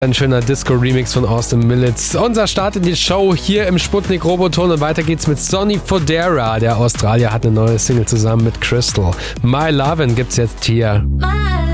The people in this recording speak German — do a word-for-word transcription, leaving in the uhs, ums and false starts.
Ein schöner Disco-Remix von Austin Millits. Unser Start in die Show hier im Sputnik Roboton und weiter geht's mit Sonny Fodera. Der Australier hat eine neue Single zusammen mit Crystal. My Lovin' gibt's jetzt hier.